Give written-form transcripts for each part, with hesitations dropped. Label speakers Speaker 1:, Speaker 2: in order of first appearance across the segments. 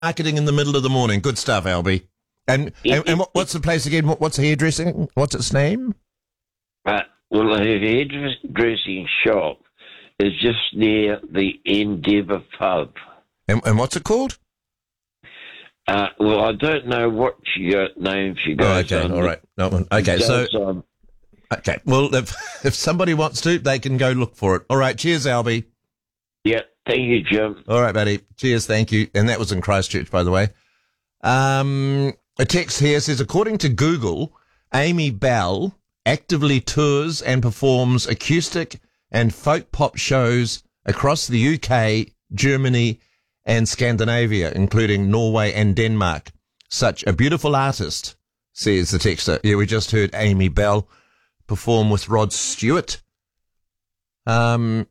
Speaker 1: marketing in the middle of the morning. Good stuff, Albie. And what's the place again? What's the hairdressing? What's its name?
Speaker 2: Well, her hairdressing shop is just near the Endeavour pub.
Speaker 1: And what's it called?
Speaker 2: Well, I don't know what name she goes
Speaker 1: okay,
Speaker 2: under.
Speaker 1: all right. No, okay, so... Okay, well, if somebody wants to, they can go look for it. All right, cheers, Albie.
Speaker 2: Yeah, thank you, Jim.
Speaker 1: All right, buddy. Cheers, thank you. And that was in Christchurch, by the way. A text here says, according to Google, Amy Bell actively tours and performs acoustic and folk pop shows across the UK, Germany, and Scandinavia, including Norway and Denmark. Such a beautiful artist, says the texter. Yeah, we just heard Amy Bell perform with Rod Stewart. I'm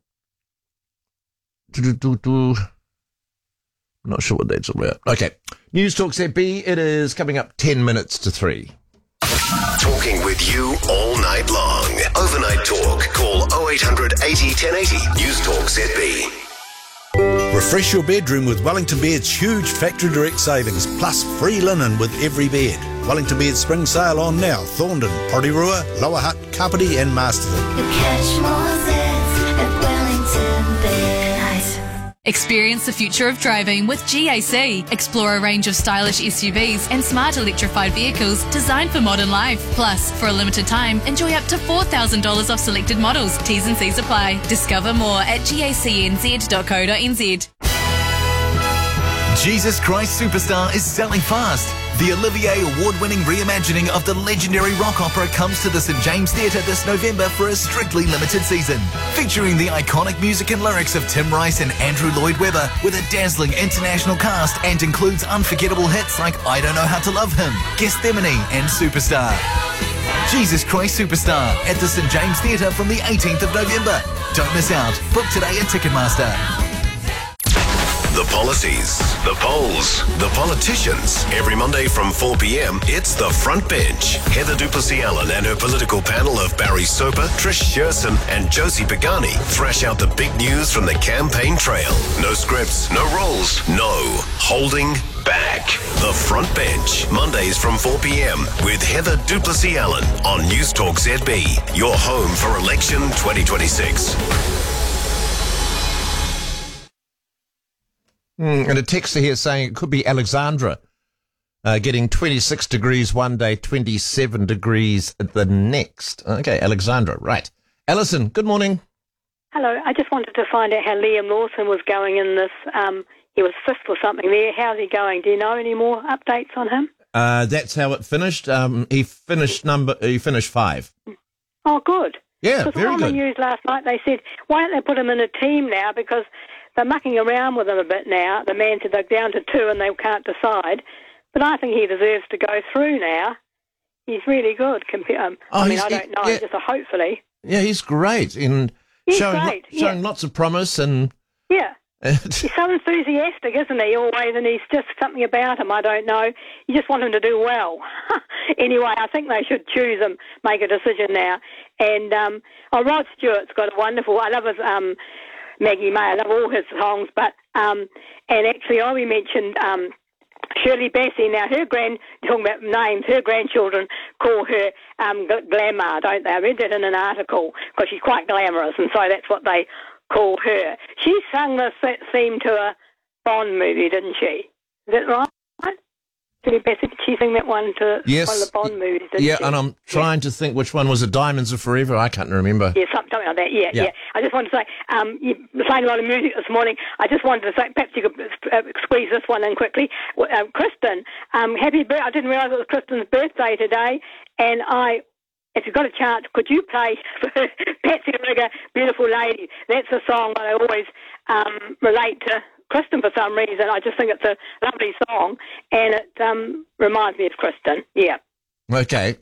Speaker 1: not sure what that's all about. Okay. News Talk ZB, it is coming up 10 minutes to 3.
Speaker 3: Talking with you all night long. Overnight talk. Call 0800 80 1080. News Talk ZB.
Speaker 4: Refresh your bedroom with Wellington Bed's huge factory direct savings, plus free linen with every bed. Wellington Bed's spring sale on now. Thorndon, Porirua, Lower Hutt, Kapiti and Masterton.
Speaker 5: You catch more zits at Wellington Bed.
Speaker 6: Experience the future of driving with GAC. Explore a range of stylish SUVs and smart electrified vehicles designed for modern life. Plus, for a limited time, enjoy up to $4,000 off selected models. T's and C's apply. Discover more at gacnz.co.nz.
Speaker 7: Jesus Christ Superstar is selling fast. The Olivier Award-winning reimagining of the legendary rock opera comes to the St James Theatre this November for a strictly limited season. Featuring the iconic music and lyrics of Tim Rice and Andrew Lloyd Webber with a dazzling international cast and includes unforgettable hits like I Don't Know How to Love Him, Gethsemane and Superstar. Jesus Christ Superstar at the St James Theatre from the 18th of November. Don't miss out. Book today at Ticketmaster.
Speaker 3: The policies, the polls, the politicians. Every Monday from 4 p.m, it's The Front Bench. Heather Duplessis-Allen and her political panel of Barry Soper, Trish Sherson and Josie Pagani thrash out the big news from the campaign trail. No scripts, no roles, no holding back. The Front Bench, Mondays from 4 p.m. with Heather Duplessis-Allen on News Talk ZB, your home for election 2026.
Speaker 1: And a texter here saying it could be Alexandra getting 26 degrees one day, 27 degrees the next. Okay, Alexandra, right. Alison, good morning.
Speaker 8: Hello. I just wanted to find out how Liam Lawson was going in this. He was fifth or something there. How's he going? Do you know any more updates on him?
Speaker 1: That's how it finished. He finished 5.
Speaker 8: Oh, good.
Speaker 1: Yeah,
Speaker 8: because
Speaker 1: very
Speaker 8: on
Speaker 1: good.
Speaker 8: the news last night they said, why don't they put him in a team now? Because they're mucking around with him a bit now. The man said they're down to 2 and they can't decide. But I think he deserves to go through now. He's really good. I don't know,
Speaker 1: yeah.
Speaker 8: just hopefully.
Speaker 1: Yeah, he's great in
Speaker 8: He's
Speaker 1: showing
Speaker 8: great,
Speaker 1: showing lots of promise and.
Speaker 8: Yeah. He's so enthusiastic, isn't he, always, and he's just something about him, I don't know. You just want him to do well. Anyway, I think they should choose him, make a decision now. And Rod Stewart's got a wonderful, I love his Maggie May, I love all his songs, but, and actually we mentioned Shirley Bassey. Now, talking about names, her grandchildren call her Glamour, don't they? I read that in an article, because she's quite glamorous, and so that's what they call her. She sang the theme to a Bond movie, didn't she? Is that right? Shirley Bassey, did she sing that one to
Speaker 1: Yes.
Speaker 8: one of the Bond movies, didn't
Speaker 1: Yeah,
Speaker 8: she?
Speaker 1: and I'm trying to think which one was it, Diamonds Are Forever? I can't remember.
Speaker 8: Yeah, something like that, yeah. I just wanted to say, you were playing a lot of music this morning. I just wanted to say, perhaps you could squeeze this one in quickly. Kristen, happy birthday. I didn't realise it was Kristen's birthday today, and if you've got a chance, could you play Patsy Rigger, Beautiful Lady? That's a song that I always relate to Kristen for some reason. I just think it's a lovely song, and it reminds me of Kristen. Yeah.
Speaker 1: Okay.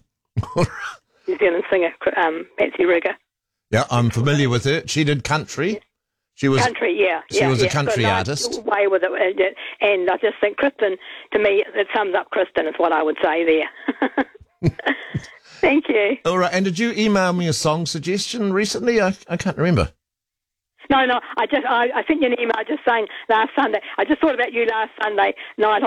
Speaker 8: New Zealand singer, Patsy Rigger.
Speaker 1: Yeah, I'm familiar with her. She did country. She was
Speaker 8: country, yeah.
Speaker 1: She was a
Speaker 8: yeah.
Speaker 1: country
Speaker 8: Got a
Speaker 1: artist.
Speaker 8: nice way with it, and I just think Kristen, to me, it sums up Kristen, is what I would say there. Thank you.
Speaker 1: All right, and did you email me a song suggestion recently? I can't remember.
Speaker 8: No, I sent you an email just saying last Sunday. I just thought about you last Sunday night